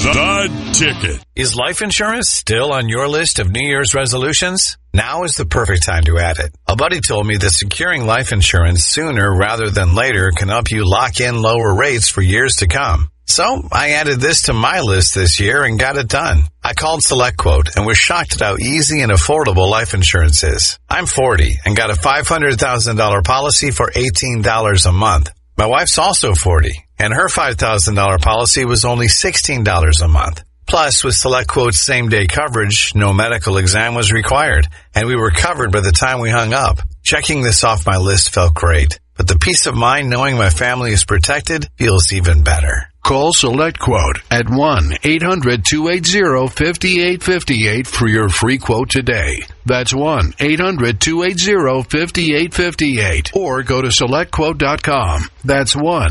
The Ticket. Is life insurance still on your list of New Year's resolutions? Now is the perfect time to add it. A buddy told me that securing life insurance sooner rather than later can help you lock in lower rates for years to come. So I added this to my list this year and got it done. I called SelectQuote and was shocked at how easy and affordable life insurance is. I'm 40 and got a $500,000 policy for $18 a month. My wife's also 40 and her $5,000 policy was only $16 a month. Plus, with SelectQuote's same-day coverage, no medical exam was required, and we were covered by the time we hung up. Checking this off my list felt great, but the peace of mind knowing my family is protected feels even better. Call SelectQuote at 1-800-280-5858 for your free quote today. That's 1-800-280-5858. Or go to SelectQuote.com. That's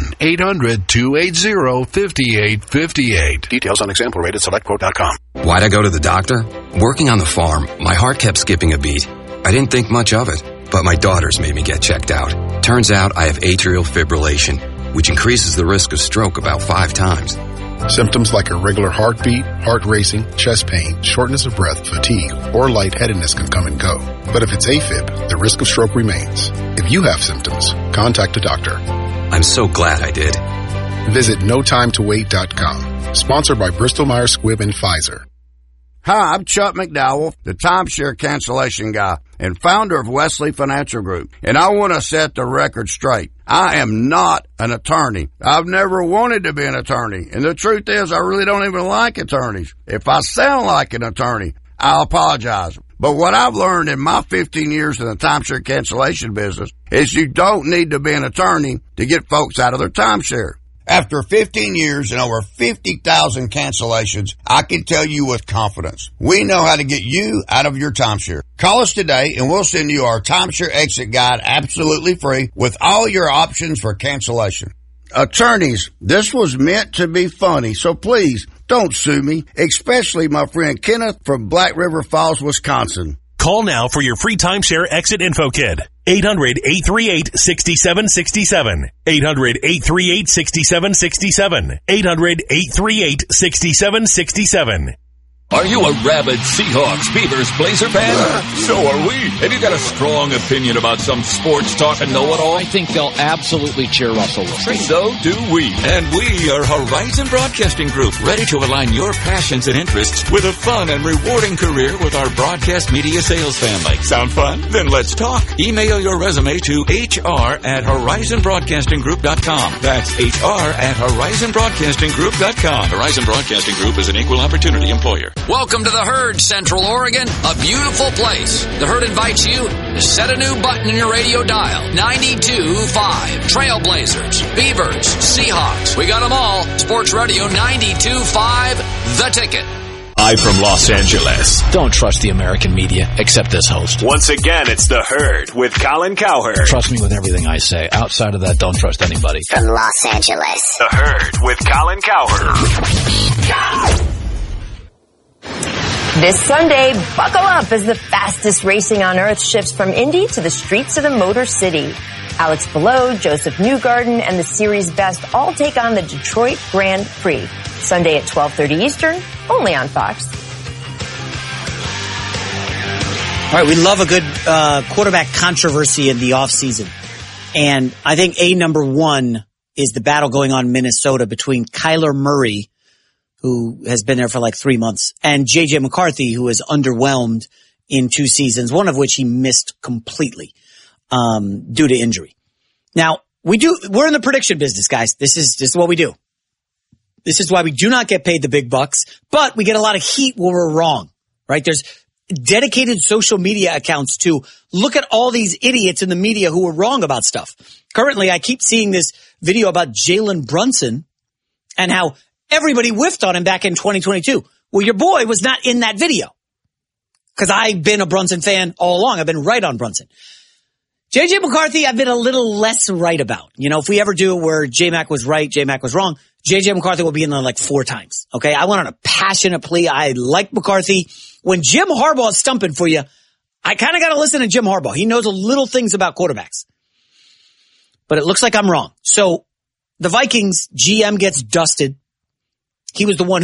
1-800-280-5858. Details on example rate at SelectQuote.com. Why'd I go to the doctor? Working on the farm, my heart kept skipping a beat. I didn't think much of it, but my daughters made me get checked out. Turns out I have atrial fibrillation, which increases the risk of stroke about 5 times. Symptoms like irregular heartbeat, heart racing, chest pain, shortness of breath, fatigue, or lightheadedness can come and go. But if it's AFib, the risk of stroke remains. If you have symptoms, contact a doctor. I'm so glad I did. Visit NoTimeToWait.com. Sponsored by Bristol-Myers Squibb and Pfizer. Hi, I'm Chuck McDowell, the timeshare cancellation guy and founder of Wesley Financial Group. And I want to set the record straight. I am not an attorney. I've never wanted to be an attorney. And the truth is, I really don't even like attorneys. If I sound like an attorney, I'll apologize. But what I've learned in my 15 years in the timeshare cancellation business is you don't need to be an attorney to get folks out of their timeshare. After 15 years and over 50,000 cancellations, I can tell you with confidence, we know how to get you out of your timeshare. Call us today and we'll send you our timeshare exit guide absolutely free with all your options for cancellation. Attorneys, this was meant to be funny, so please don't sue me, especially my friend Kenneth from Black River Falls, Wisconsin. Call now for your free timeshare exit info kit. 800-838-6767. 800-838-6767. 800-838-6767. Are you a rabid Seahawks, Beavers, Blazer fan? So are we. Have you got a strong opinion about some sports talk and know-it-all? I think they'll absolutely cheer Russell Wilson. So do we. And we are Horizon Broadcasting Group, ready to align your passions and interests with a fun and rewarding career with our broadcast media sales family. Sound fun? Then let's talk. Email your resume to hr@horizonbroadcastinggroup.com. That's hr@horizonbroadcastinggroup.com. Horizon Broadcasting Group is an equal opportunity employer. Welcome to the Herd, Central Oregon, a beautiful place. The Herd invites you to set a new button in your radio dial. 92.5. Trailblazers, Beavers, Seahawks. We got them all. Sports Radio 92.5, The Ticket. Live from Los Angeles. Don't trust the American media, except this host. Once again, it's The Herd with Colin Cowherd. Trust me with everything I say. Outside of that, don't trust anybody. From Los Angeles. The Herd with Colin Cowherd. This Sunday, buckle up as the fastest racing on earth shifts from Indy to the streets of the Motor City. Alex Palou, Joseph Newgarden, and the series best all take on the Detroit Grand Prix. Sunday at 12:30 Eastern, only on Fox. All right, we love a good quarterback controversy in the offseason. And I think number one is the battle going on in Minnesota between Kyler Murray, who has been there for like 3 months, and J.J. McCarthy, who is underwhelmed in 2 seasons, one of which he missed completely due to injury. Now, we're in the prediction business, guys. This is what we do. This is why we do not get paid the big bucks, but we get a lot of heat when we're wrong, right? There's dedicated social media accounts to look at all these idiots in the media who are wrong about stuff. Currently, I keep seeing this video about Jalen Brunson and how everybody whiffed on him back in 2022. Well, your boy was not in that video because I've been a Brunson fan all along. I've been right on Brunson. J.J. McCarthy, I've been a little less right about. You know, if we ever do it where J-Mac was right, J-Mac was wrong, J.J. McCarthy will be in there like 4 times. Okay, I went on a passionate plea. I like McCarthy. When Jim Harbaugh is stumping for you, I kind of got to listen to Jim Harbaugh. He knows a little things about quarterbacks. But it looks like I'm wrong. So the Vikings GM gets dusted. He was the one